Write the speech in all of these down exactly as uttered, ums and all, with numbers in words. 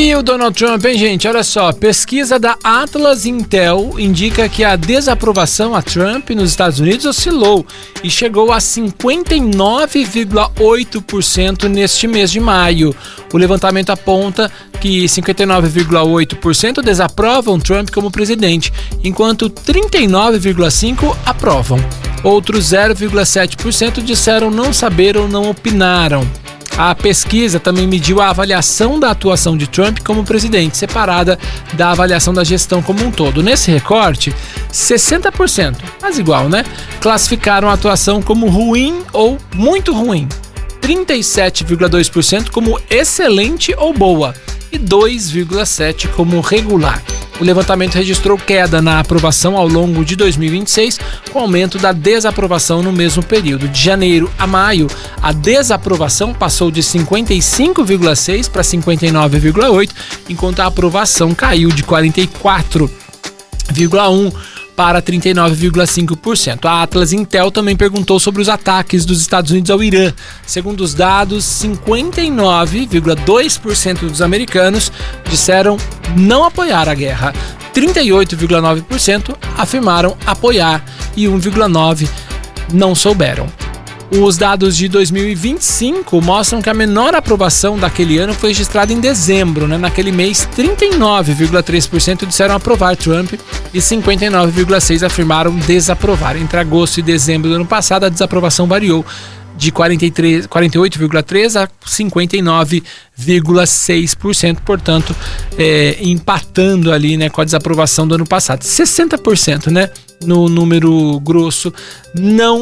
E o Donald Trump, hein, gente? Olha só, pesquisa da Atlas Intel indica que a desaprovação a Trump nos Estados Unidos oscilou e chegou a cinquenta e nove vírgula oito por cento neste mês de maio. O levantamento aponta que cinquenta e nove vírgula oito por cento desaprovam Trump como presidente, enquanto trinta e nove vírgula cinco por cento aprovam. Outros zero vírgula sete por cento disseram não saber ou não opinaram. A pesquisa também mediu a avaliação da atuação de Trump como presidente, separada da avaliação da gestão como um todo. Nesse recorte, sessenta por cento, mas igual, né? Classificaram a atuação como ruim ou muito ruim, trinta e sete vírgula dois por cento como excelente ou boa e dois vírgula sete por cento como regular. O levantamento registrou queda na aprovação ao longo de dois mil e vinte e seis, com aumento da desaprovação no mesmo período. De janeiro a maio, a desaprovação passou de cinquenta e cinco vírgula seis por cento para cinquenta e nove vírgula oito por cento, enquanto a aprovação caiu de quarenta e quatro vírgula um por cento para trinta e nove vírgula cinco por cento. A Atlas Intel também perguntou sobre os ataques dos Estados Unidos ao Irã. Segundo os dados, cinquenta e nove vírgula dois por cento dos americanos disseram não apoiar a guerra, trinta e oito vírgula nove por cento afirmaram apoiar e um vírgula nove por cento não souberam. Os dados de dois mil e vinte e cinco mostram que a menor aprovação daquele ano foi registrada em dezembro, né? Naquele mês, trinta e nove vírgula três por cento disseram aprovar Trump e cinquenta e nove vírgula seis por cento afirmaram desaprovar. Entre agosto e dezembro do ano passado, a desaprovação variou de quarenta e três, quarenta e oito vírgula três por cento a cinquenta e nove vírgula seis por cento, portanto, é, empatando ali, né, com a desaprovação do ano passado. sessenta por cento, né, no número grosso, não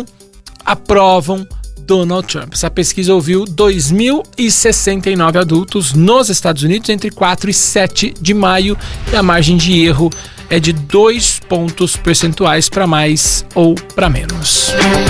aprovam Donald Trump. Essa pesquisa ouviu dois mil e sessenta e nove adultos nos Estados Unidos entre quatro e sete de maio e a margem de erro é de dois pontos percentuais para mais ou para menos.